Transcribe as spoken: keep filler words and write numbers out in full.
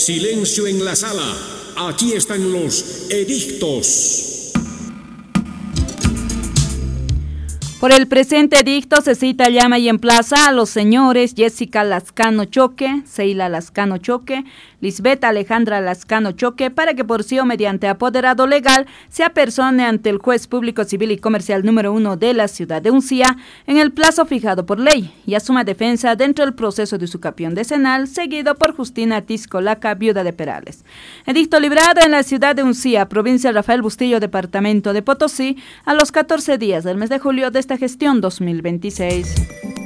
Silencio en la sala. Aquí están los edictos. Por el presente edicto se cita, llama y emplaza a los señores Jessica Lascano Choque, Seila Lascano Choque, Lisbeth Alejandra Lascano Choque, para que por sí o mediante apoderado legal se apersone ante el juez público civil y comercial número uno de la ciudad de Uncía en el plazo fijado por ley y asuma defensa dentro del proceso de usucapión decenal, seguido por Justina Tiscolaca, viuda de Perales. Edicto librado en la ciudad de Uncía, provincia Rafael Bustillo, departamento de Potosí, a los catorce días del mes de julio de esta gestión dos mil veintiséis.